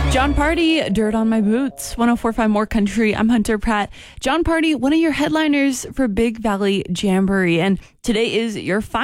John Party, Dirt on My Boots, 104.5 More Country. I'm Hunter Pratt. John Party, one of your headliners for Big Valley Jamboree. And today is your final